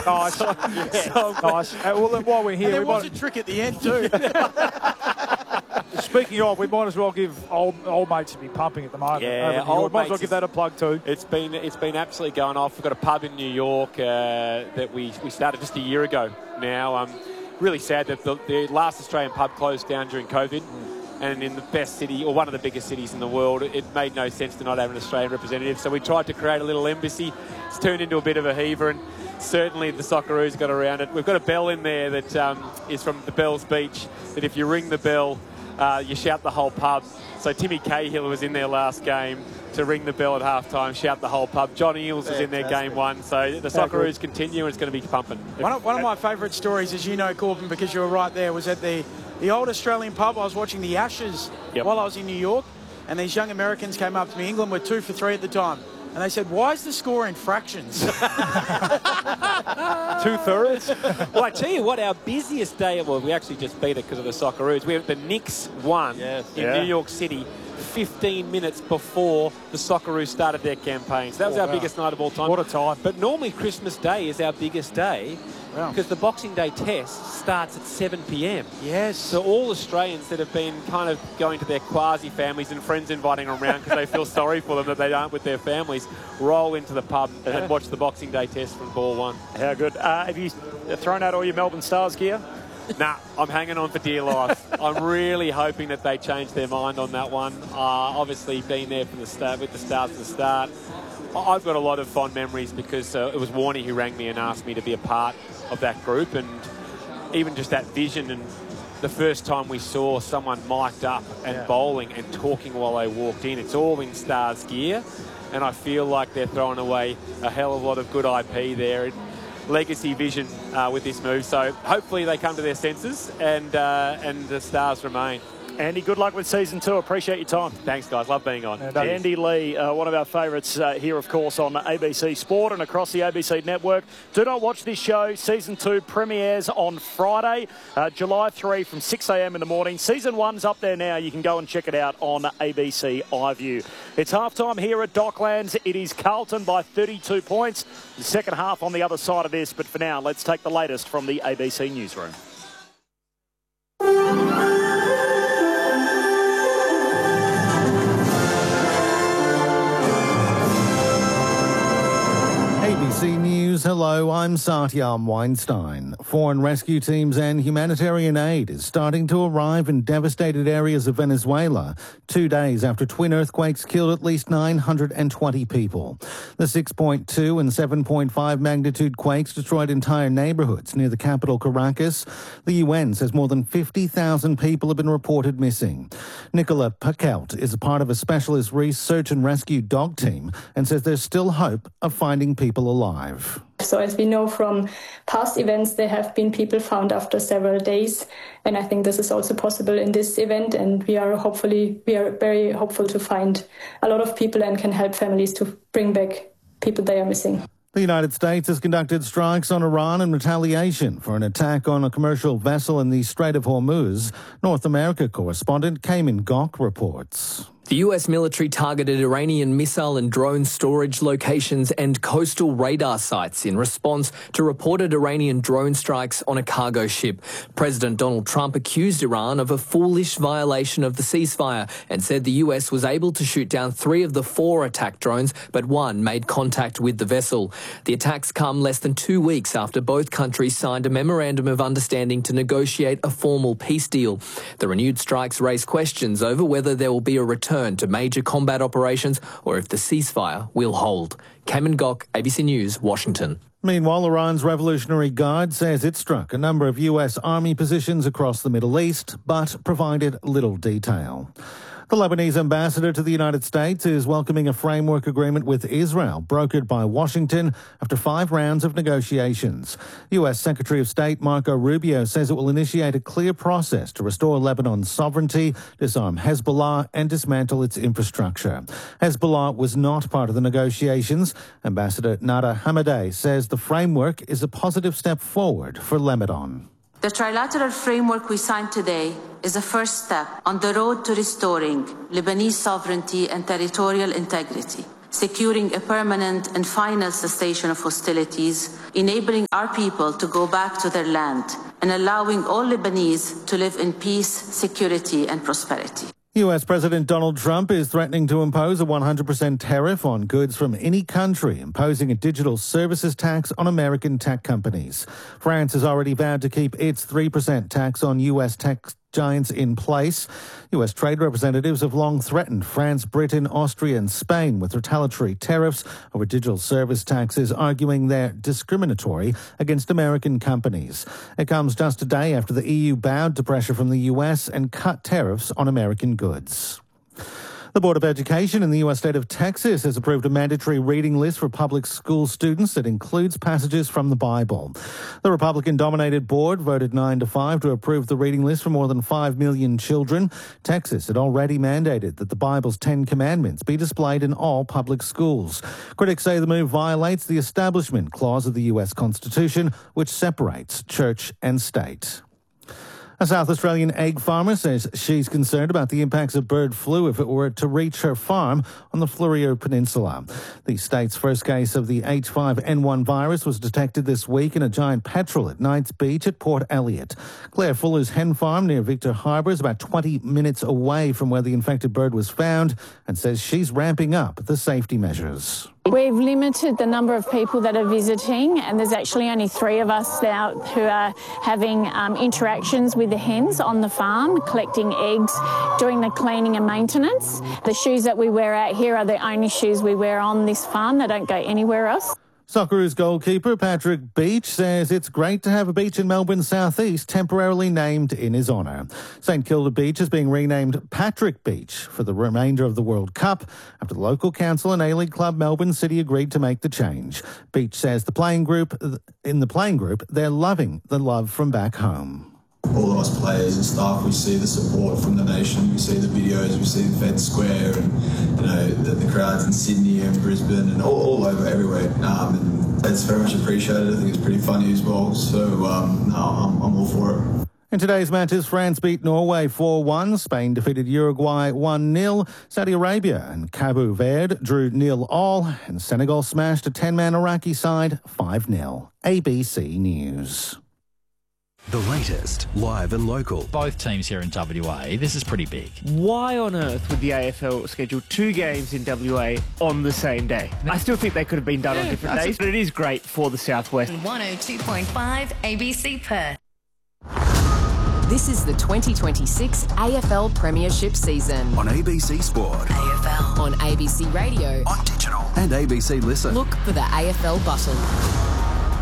Nice. Nice. Well, then while we're here... And there was a trick at the end too. Speaking of, we might as well give old mates to be pumping at the moment. Yeah, old might as well give that a plug too. It's been absolutely going off. We've got a pub in New York that we started just a year ago now. Really sad that the last Australian pub closed down during COVID. And in the best city, or one of the biggest cities in the world, it made no sense to not have an Australian representative. So we tried to create a little embassy. It's turned into a bit of a heaver, and certainly the Socceroos got around it. We've got a bell in there that is from the Bells Beach, that if you ring the bell, you shout the whole pub. So Timmy Cahill was in there last game to ring the bell at halftime, shout the whole pub. John Eales was in there game one. So the Socceroos continue, and it's going to be pumping. One of my favourite stories, as you know, Corbin, because you were right there, was at the old Australian pub. I was watching the Ashes while I was in New York, and these young Americans came up to me. England were 2 for 3 at the time. And they said, why is the score in fractions? 2/3? Well, I tell you what, our busiest day, well, we actually just beat it because of the Socceroos. The Knicks won in New York City 15 minutes before the Socceroos started their campaign. So that was our biggest night of all time. What a time. But normally Christmas Day is our biggest day because the Boxing Day test starts at 7 p.m. Yes. So all Australians that have been kind of going to their quasi-families and friends inviting them around because they feel sorry for them that they aren't with their families, roll into the pub and watch the Boxing Day test from ball one. How good. Have you thrown out all your Melbourne Stars gear? Nah, I'm hanging on for dear life. I'm really hoping that they change their mind on that one. Obviously, being there from the start with the Stars at the start, I've got a lot of fond memories because it was Warnie who rang me and asked me to be a part of that group, and even just that vision and the first time we saw someone mic'd up and bowling and talking while they walked in. It's all in Stars gear, and I feel like they're throwing away a hell of a lot of good IP there. Legacy vision with this move, so hopefully they come to their senses and the Stars remain. Andy, good luck with season 2. Appreciate your time. Thanks, guys. Love being on. Andy Lee, one of our favourites here, of course, on ABC Sport and across the ABC network. Do not watch this show. Season 2 premieres on Friday, July 3 from 6 a.m. in the morning. Season 1's up there now. You can go and check it out on ABC iView. It's halftime here at Docklands. It is Carlton by 32 points. The second half on the other side of this. But for now, let's take the latest from the ABC newsroom. ABC News, hello, I'm Satyam Weinstein. Foreign rescue teams and humanitarian aid is starting to arrive in devastated areas of Venezuela 2 days after twin earthquakes killed at least 920 people. The 6.2 and 7.5 magnitude quakes destroyed entire neighborhoods near the capital Caracas. The UN says more than 50,000 people have been reported missing. Nicola Paquelt is a part of a specialist search and rescue dog team and says there's still hope of finding people alive. So as we know from past events, there have been people found after several days. And I think this is also possible in this event. And we are very hopeful to find a lot of people and can help families to bring back people they are missing. The United States has conducted strikes on Iran in retaliation for an attack on a commercial vessel in the Strait of Hormuz. North America correspondent Cayman Gok reports. The US military targeted Iranian missile and drone storage locations and coastal radar sites in response to reported Iranian drone strikes on a cargo ship. President Donald Trump accused Iran of a foolish violation of the ceasefire and said the US was able to shoot down 3 of the 4 attack drones, but 1 made contact with the vessel. The attacks come less than 2 weeks after both countries signed a memorandum of understanding to negotiate a formal peace deal. The renewed strikes raise questions over whether there will be a return to major combat operations or if the ceasefire will hold. Cayman Gok, ABC News, Washington. Meanwhile, Iran's Revolutionary Guard says it struck a number of US Army positions across the Middle East, but provided little detail. The Lebanese ambassador to the United States is welcoming a framework agreement with Israel, brokered by Washington after 5 rounds of negotiations. U.S. Secretary of State Marco Rubio says it will initiate a clear process to restore Lebanon's sovereignty, disarm Hezbollah, and dismantle its infrastructure. Hezbollah was not part of the negotiations. Ambassador Nada Hamadeh says the framework is a positive step forward for Lebanon. The trilateral framework we signed today is a first step on the road to restoring Lebanese sovereignty and territorial integrity. securing a permanent and final cessation of hostilities, enabling our people to go back to their land, and allowing all Lebanese to live in peace, security, and prosperity. US President Donald Trump is threatening to impose a 100% tariff on goods from any country, imposing a digital services tax on American tech companies. France has already vowed to keep its 3% tax on US tech giants in place. US trade representatives have long threatened France, Britain, Austria and Spain with retaliatory tariffs over digital service taxes, arguing they're discriminatory against American companies. It comes just a day after the EU bowed to pressure from the US and cut tariffs on American goods. The Board of Education in the US state of Texas has approved a mandatory reading list for public school students that includes passages from the Bible. The Republican-dominated board voted 9-5 to approve the reading list for more than 5 million children. Texas had already mandated that the Bible's 10 commandments be displayed in all public schools. Critics say the move violates the Establishment Clause of the US Constitution, which separates church and state. A South Australian egg farmer says she's concerned about the impacts of bird flu if it were to reach her farm on the Fleurieu Peninsula. The state's first case of the H5N1 virus was detected this week in a giant petrel at Knights Beach at Port Elliot. Claire Fuller's hen farm near Victor Harbour is about 20 minutes away from where the infected bird was found and says she's ramping up the safety measures. We've limited the number of people that are visiting, and there's actually only 3 of us now who are having interactions with the hens on the farm, collecting eggs, doing the cleaning and maintenance. The shoes that we wear out here are the only shoes we wear on this farm. They don't go anywhere else. Socceroos goalkeeper Patrick Beach says it's great to have a beach in Melbourne's southeast temporarily named in his honour. St Kilda Beach is being renamed Patrick Beach for the remainder of the World Cup after the local council and A-League club Melbourne City agreed to make the change. Beach says in the playing group, they're loving the love from back home. All of us players and staff, we see the support from the nation, we see the videos, we see the Fed Square and the crowds in Sydney and Brisbane and all over everywhere. And it's very much appreciated. I think it's pretty funny as well. So I'm all for it. In today's matches, France beat Norway 4-1, Spain defeated Uruguay 1-0, Saudi Arabia and Cabo Verde drew 0-0, and Senegal smashed a 10-man Iraqi side 5-0. ABC News. The latest, live and local. Both teams here in WA, this is pretty big. Why on earth would the AFL schedule 2 games in WA on the same day? I still think they could have been done on different days, but it is great for the Southwest. 102.5 ABC Perth. This is the 2026 AFL Premiership season. On ABC Sport. AFL. On ABC Radio. On digital. And ABC Listen. Look for the AFL button.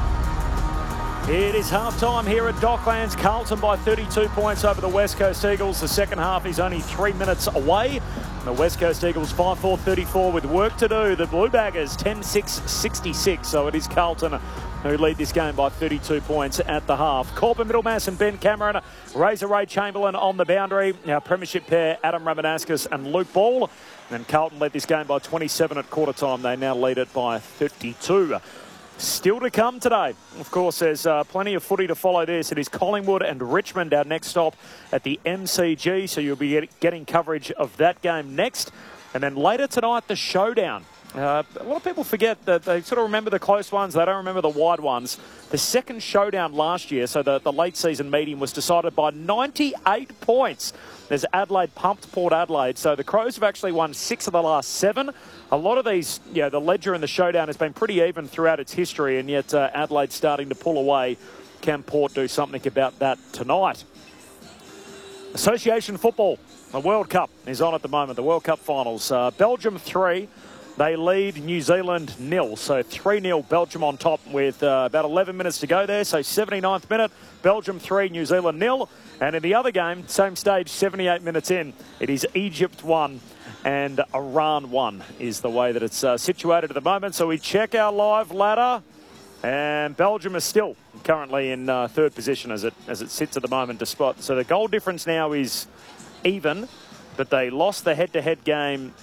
It is half-time here at Docklands. Carlton by 32 points over the West Coast Eagles. The second half is only 3 minutes away. The West Coast Eagles 5-4-34 with work to do. The Blue Baggers 10-6-66. So it is Carlton who lead this game by 32 points at the half. Corbin Middlemass and Ben Cameron. Razor Ray Chamberlain on the boundary. Our premiership pair, Adam Ramanauskas and Luke Ball. And Carlton led this game by 27 at quarter time. They now lead it by 32. Still to come today. Of course, there's plenty of footy to follow this. It is Collingwood and Richmond, our next stop at the MCG. So you'll be getting coverage of that game next. And then later tonight, the showdown. A lot of people forget that they sort of remember the close ones. They don't remember the wide ones. The second showdown last year, so the late season meeting, was decided by 98 points. There's Adelaide pumped Port Adelaide. So the Crows have actually won 6 of the last 7. A lot of these, the ledger in the showdown has been pretty even throughout its history, and yet Adelaide's starting to pull away. Can Port do something about that tonight? Association football. The World Cup is on at the moment. The World Cup finals. Belgium 3. They lead New Zealand 0. So 3-0 Belgium on top with about 11 minutes to go there. So 79th minute, Belgium 3, New Zealand 0. And in the other game, same stage, 78 minutes in, it is Egypt 1 and Iran 1 is the way that it's situated at the moment. So we check our live ladder. And Belgium is still currently in third position as it sits at the moment. Despite, so the goal difference now is even, but they lost the head-to-head game.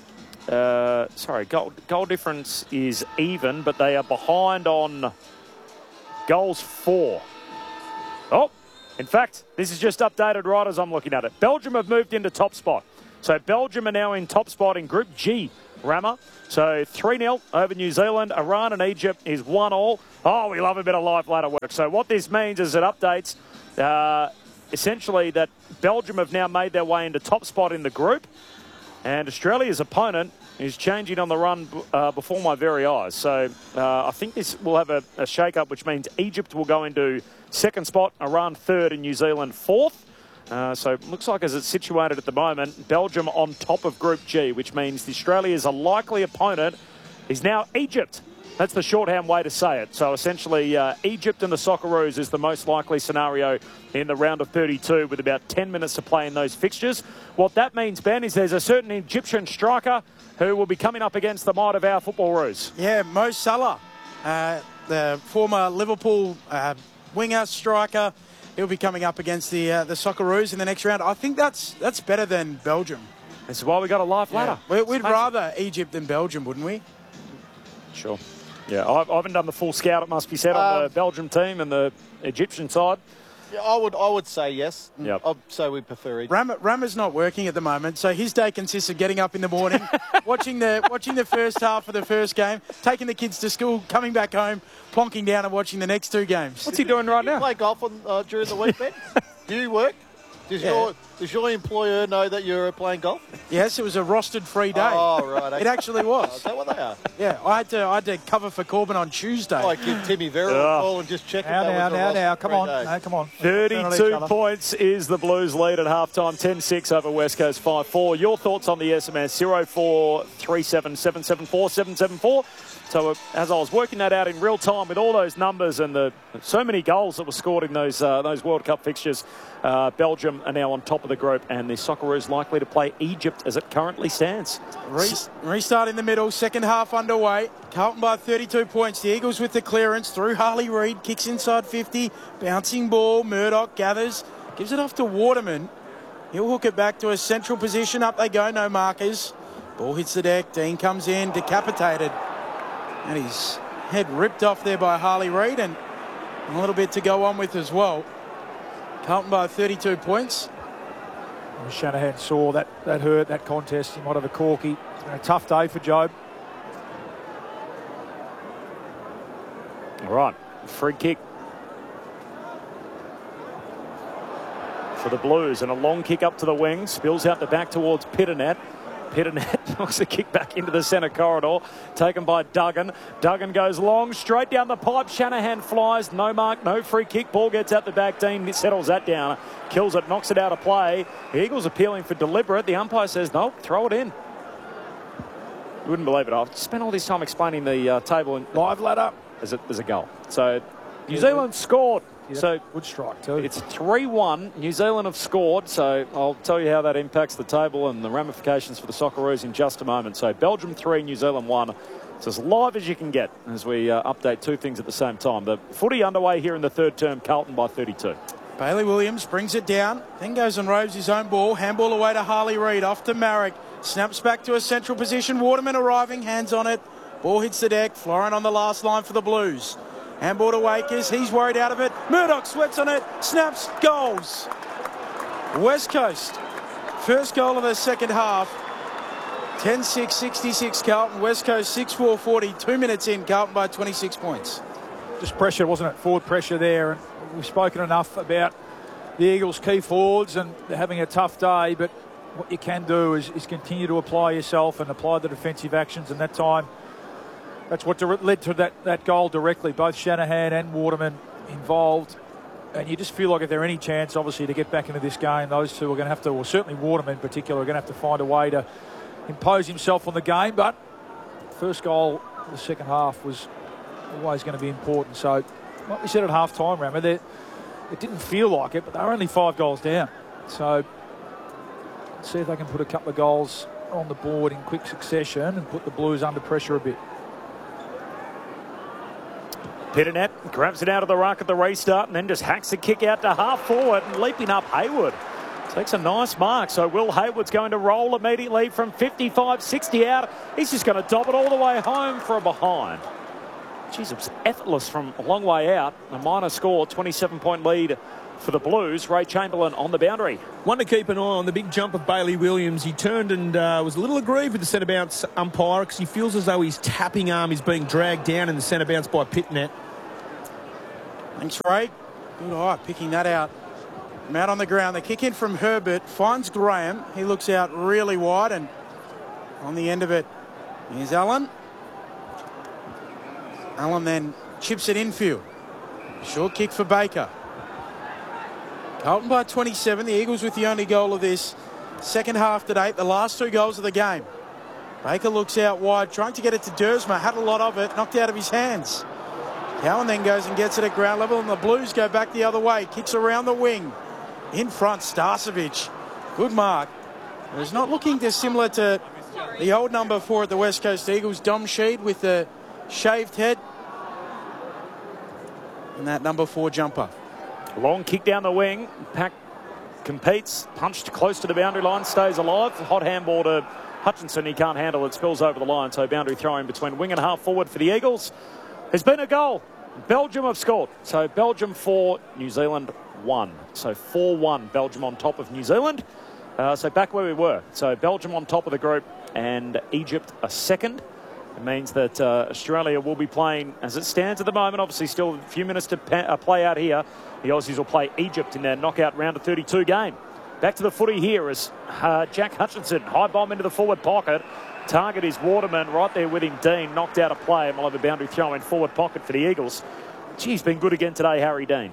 Goal difference is even, but they are behind on goals for. Oh, in fact, this is just updated right as I'm looking at it. Belgium have moved into top spot. So Belgium are now in top spot in Group G, Rammer. So 3-0 over New Zealand. Iran and Egypt is 1-1. Oh, we love a bit of live ladder work. So what this means is it updates essentially that Belgium have now made their way into top spot in the group. And Australia's opponent is changing on the run before my very eyes. So I think this will have a shake-up, which means Egypt will go into second spot, Iran third, and New Zealand fourth. So it looks like as it's situated at the moment, Belgium on top of Group G, which means Australia's a likely opponent is now Egypt. That's the shorthand way to say it. So essentially, Egypt and the Socceroos is the most likely scenario in the round of 32 with about 10 minutes to play in those fixtures. What that means, Ben, is there's a certain Egyptian striker who will be coming up against the might of our football roos. Yeah, Mo Salah, the former Liverpool winger striker. He'll be coming up against the Socceroos in the next round. I think that's better than Belgium. This is why we got a live ladder. Yeah. We'd rather Egypt than Belgium, wouldn't we? Sure. Yeah, I haven't done the full scout, it must be said, on the Belgium team and the Egyptian side. Yeah, I would say yes. Yep. I'd say we prefer Egypt. Rama's not working at the moment, so his day consists of getting up in the morning, watching the first half of the first game, taking the kids to school, coming back home, plonking down and watching the next two games. What's he doing right now? Do you play golf during the week, Ben? Do you work? Does your employer know that you're playing golf? Yes, it was a rostered free day. Oh, right. Okay. It actually was. Is that what they are? Yeah, I had to cover for Corbin on Tuesday. I give Timmy Verrill a call and just check if that was a now. rostered Come free on. day. No, come on. 32 points is the Blues lead at halftime. 10-6 over West Coast 5-4. Your thoughts on the SMS? 0437 774 774. So as I was working that out in real time with all those numbers and so many goals that were scored in those World Cup fixtures, Belgium are now on top of the group, and the Socceroos likely to play Egypt as it currently stands. Restart in the middle, second half underway. Carlton by 32 points. The Eagles with the clearance through Harley Reid, kicks inside 50, bouncing ball. Murdoch gathers, gives it off to Waterman. He'll hook it back to a central position. Up they go, no markers. Ball hits the deck. Dean comes in, decapitated. And his head ripped off there by Harley Reid, and a little bit to go on with as well. Carlton by 32 points. Shanahan saw that hurt, that contest. He might have a corky. It's been a tough day for Jobe. All right, free kick for the Blues, and a long kick up to the wing. Spills out the back towards Pitternet. Pitternet knocks a kick back into the centre corridor, taken by Duggan. Duggan goes long, straight down the pipe. Shanahan flies, no mark, no free kick. Ball gets out the back. Dean settles that down, kills it, knocks it out of play. The Eagles appealing for deliberate. The umpire says, no, throw it in. You wouldn't believe it. I've spent all this time explaining the table and live ladder. There's a goal. So New Zealand scored. Yeah, so good strike too. It's 3-1. New Zealand have scored, so I'll tell you how that impacts the table and the ramifications for the Socceroos in just a moment. So Belgium 3, New Zealand 1. It's as live as you can get as we update two things at the same time. The footy underway here in the third term, Carlton by 32. Bailey Williams brings it down, then goes and roves his own ball. Handball away to Harley Reid, off to Marek. Snaps back to a central position. Waterman arriving, hands on it. Ball hits the deck. Florin on the last line for the Blues. Handball to Wakers. He's worried out of it. Murdoch sweats on it. Snaps. Goals. West Coast. First goal of the second half. 10-6, 66 Carlton. West Coast 6-4, 40. 2 minutes in. Carlton by 26 points. Just pressure, wasn't it? Forward pressure there. And we've spoken enough about the Eagles' key forwards and they're having a tough day. But what you can do is continue to apply yourself and apply the defensive actions. And that time, that's what led to that goal directly. Both Shanahan and Waterman involved. And you just feel like if there's any chance, obviously, to get back into this game, those two are going to have to, or certainly Waterman in particular, are going to have to find a way to impose himself on the game. But first goal of the second half was always going to be important. So, like we said at half-time, Rammer, it didn't feel like it, but they were only 5 goals down. So, let's see if they can put a couple of goals on the board in quick succession and put the Blues under pressure a bit. Pitternet grabs it out of the ruck at the restart and then just hacks the kick out to half forward, and leaping up Hayward takes a nice mark. So Will Hayward's going to roll immediately from 55, 60 out. He's just going to dob it all the way home for a behind. Jeez, it was effortless from a long way out. A minor score, 27-point lead for the Blues. Ray Chamberlain on the boundary. One to keep an eye on, the big jump of Bailey Williams. He turned and was a little aggrieved with the centre bounce umpire because he feels as though his tapping arm is being dragged down in the centre bounce by Pitnet. Thanks, Ray. Good eye, picking that out. I'm out on the ground. The kick in from Herbert finds Graham. He looks out really wide, and on the end of it, here's Allen. Allen then chips it infield. Short kick for Baker. Carlton by 27. The Eagles with the only goal of this second half to date. The last 2 goals of the game. Baker looks out wide, trying to get it to Dersma. Had a lot of it, knocked out of his hands. Cowan then goes and gets it at ground level, and the Blues go back the other way. Kicks around the wing. In front, Starcevic. Good mark. It's not looking dissimilar to the old number 4 at the West Coast Eagles, Dom Sheed, with the shaved head. And that number 4 jumper. Long kick down the wing. Pack competes. Punched close to the boundary line. Stays alive. Hot handball to Hutchinson. He can't handle it. Spills over the line. So boundary throw in between wing and half forward for the Eagles. There's been a goal. Belgium have scored. So Belgium 4, New Zealand 1. So 4-1. Belgium on top of New Zealand. So back where we were. So Belgium on top of the group and Egypt a second. It means that Australia will be playing, as it stands at the moment, obviously still a few minutes to play out here. The Aussies will play Egypt in their knockout round of 32 game. Back to the footy here as Jack Hutchinson, high bomb into the forward pocket. Target is Waterman right there with him. Dean knocked out a play and will have a boundary throw in forward pocket for the Eagles. Gee, he's been good again today, Harry Dean.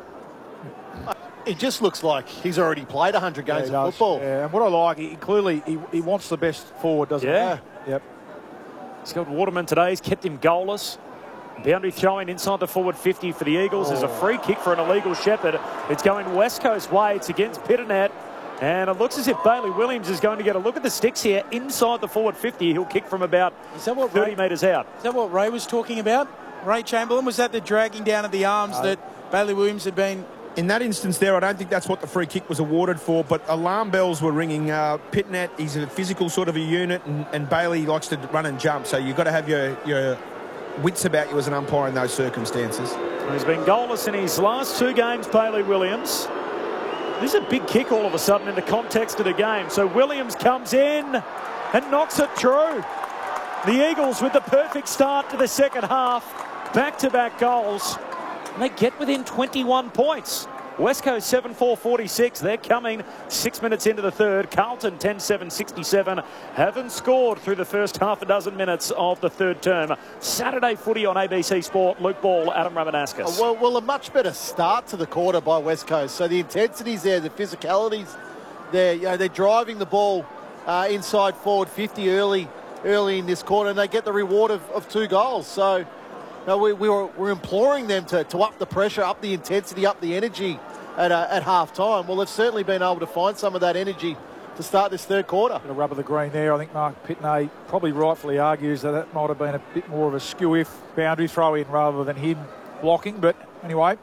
It just looks like he's already played 100 games of football. Yeah, and what I like, he clearly wants the best forward, doesn't he? Yeah. Yep. He's got Waterman today. He's kept him goalless. Boundary throwing inside the forward 50 for the Eagles. There's a free kick for an illegal Shepherd. It's going West Coast way. It's against Pitternet. And it looks as if Bailey Williams is going to get a look at the sticks here inside the forward 50. He'll kick from about 30 metres out. Is that what Ray was talking about? Ray Chamberlain, was that the dragging down of the arms that Bailey Williams had been? In that instance there, I don't think that's what the free kick was awarded for, but alarm bells were ringing. Pitnet, he's a physical sort of a unit, and Bailey likes to run and jump, so you've got to have your wits about you as an umpire in those circumstances. He's been goalless in his last 2 games, Bailey Williams. This is a big kick all of a sudden in the context of the game. So Williams comes in and knocks it through. The Eagles with the perfect start to the second half. Back-to-back goals. And they get within 21 points. West Coast 7-4-46. They're coming 6 minutes into the third. Carlton 10-7-67. Haven't scored through the first half a dozen minutes of the third term. Saturday footy on ABC Sport. Luke Ball, Adam Ramanauskas. Well, a much better start to the quarter by West Coast. So the intensity's there, the physicality's there. You know, they're driving the ball inside forward 50 early in this quarter, and they get the reward of 2 goals. So no, we're imploring them to up the pressure, up the intensity, up the energy at half-time. Well, they've certainly been able to find some of that energy to start this third quarter. A rub of the green there. I think Mark Pitnet probably rightfully argues that might have been a bit more of a skew-if boundary throw-in rather than him blocking. But anyway.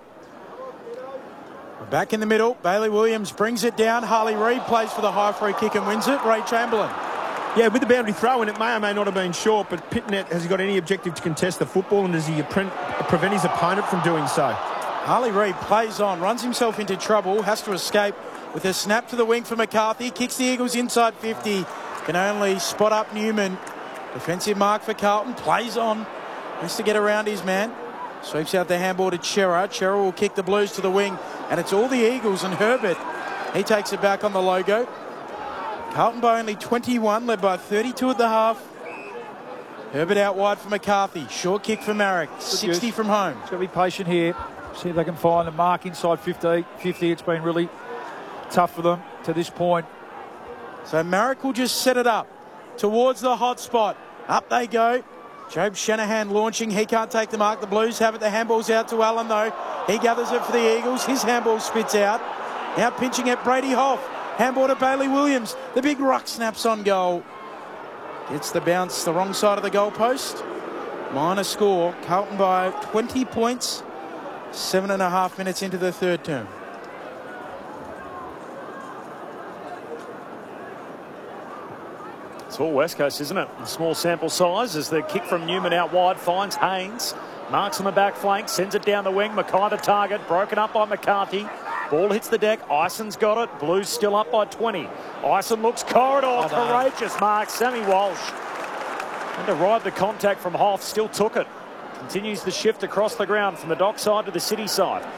Back in the middle, Bailey Williams brings it down. Harley Reid plays for the high free kick and wins it. Ray Chamberlain. Yeah, with the boundary throw, and it may or may not have been short, but Pitnet, has he got any objective to contest the football, and does he prevent his opponent from doing so? Harley Reid plays on, runs himself into trouble, has to escape with a snap to the wing for McCarthy, kicks the Eagles inside 50, can only spot up Newman. Defensive mark for Carlton, plays on, has to get around his man, sweeps out the handball to Chera. Chera will kick the Blues to the wing, and it's all the Eagles, and Herbert, he takes it back on the logo. Carlton by only 21, led by 32 at the half. Herbert out wide for McCarthy. Short kick for Marek. 60 from home. He's got to be patient here. See if they can find the mark inside 50. It's been really tough for them to this point. So Marek will just set it up towards the hot spot. Up they go. Jobe Shanahan launching. He can't take the mark. The Blues have it. The handball's out to Allen, though. He gathers it for the Eagles. His handball spits out. Now pinching at Brady Hoff. Handball to Bailey Williams. The big ruck snaps on goal. Gets the bounce the wrong side of the goalpost. Minor score. Carlton by 20 points. 7.5 minutes into the third term. It's all West Coast, isn't it? A small sample size as the kick from Newman out wide finds Haynes. Marks on the back flank, sends it down the wing. Mackay the target, broken up by McCarthy. Ball hits the deck. Ison's got it. Blues still up by 20. Ison looks corridor. Courageous mark. Sammy Walsh. And to ride the contact from Hoff, still took it. Continues the shift across the ground from the dockside to the city side.